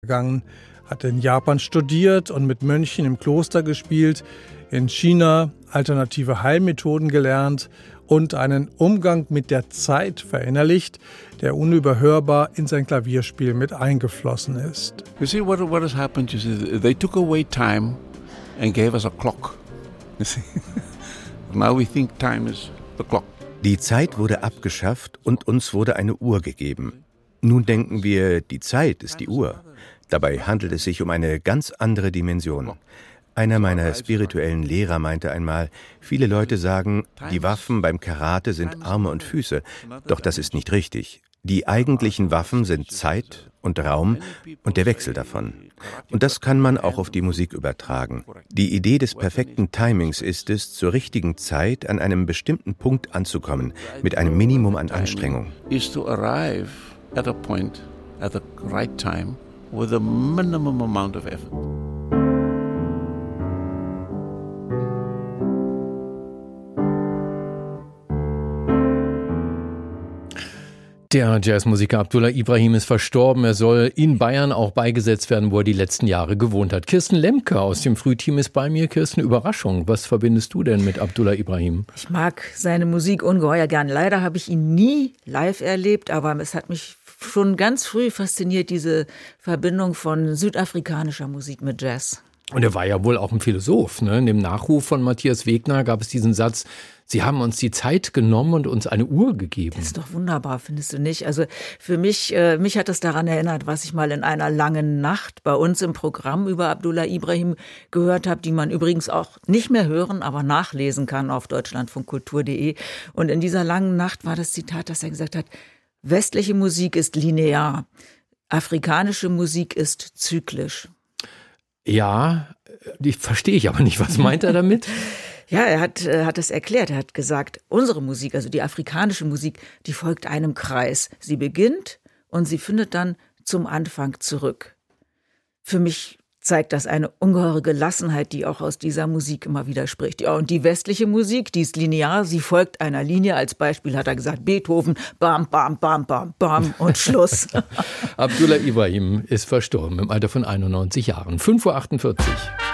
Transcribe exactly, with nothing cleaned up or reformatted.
gegangen, hat in Japan studiert und mit Mönchen im Kloster gespielt, in China alternative Heilmethoden gelernt und einen Umgang mit der Zeit verinnerlicht, der unüberhörbar in sein Klavierspiel mit eingeflossen ist. You see what what has happened? You see, they took away time and gave us a clock. You see, now we think time is the clock. Die Zeit wurde abgeschafft und uns wurde eine Uhr gegeben. Nun denken wir, die Zeit ist die Uhr. Dabei handelt es sich um eine ganz andere Dimension. Einer meiner spirituellen Lehrer meinte einmal, viele Leute sagen, die Waffen beim Karate sind Arme und Füße. Doch das ist nicht richtig. Die eigentlichen Waffen sind Zeit und Raum und der Wechsel davon. Und das kann man auch auf die Musik übertragen. Die Idee des perfekten Timings ist es, zur richtigen Zeit an einem bestimmten Punkt anzukommen, mit einem Minimum an Anstrengung. Is to arrive at a point at the right time with a minimum amount of effort. Der Jazzmusiker Abdullah Ibrahim ist verstorben. Er soll in Bayern auch beigesetzt werden, wo er die letzten Jahre gewohnt hat. Kirsten Lemke aus dem Frühteam ist bei mir. Kirsten, Überraschung. Was verbindest du denn mit Abdullah Ibrahim? Ich mag seine Musik ungeheuer gern. Leider habe ich ihn nie live erlebt, aber es hat mich schon ganz früh fasziniert, diese Verbindung von südafrikanischer Musik mit Jazz. Und er war ja wohl auch ein Philosoph, ne? In dem Nachruf von Matthias Wegner gab es diesen Satz: Sie haben uns die Zeit genommen und uns eine Uhr gegeben. Das ist doch wunderbar, findest du nicht? Also für mich, äh, mich hat es daran erinnert, was ich mal in einer langen Nacht bei uns im Programm über Abdullah Ibrahim gehört habe, die man übrigens auch nicht mehr hören, aber nachlesen kann auf deutschlandfunkkultur punkt de. Und in dieser langen Nacht war das Zitat, dass er gesagt hat: Westliche Musik ist linear, afrikanische Musik ist zyklisch. Ja, die verstehe ich aber nicht. Was meint er damit? Ja, er hat, äh, hat es erklärt. Er hat gesagt, unsere Musik, also die afrikanische Musik, die folgt einem Kreis. Sie beginnt und sie findet dann zum Anfang zurück. Für mich zeigt das eine ungeheure Gelassenheit, die auch aus dieser Musik immer wieder spricht. Ja, und die westliche Musik, die ist linear, sie folgt einer Linie. Als Beispiel hat er gesagt, Beethoven, bam, bam, bam, bam, bam und Schluss. Abdullah Ibrahim ist verstorben im Alter von einundneunzig Jahren. fünf Uhr achtundvierzig.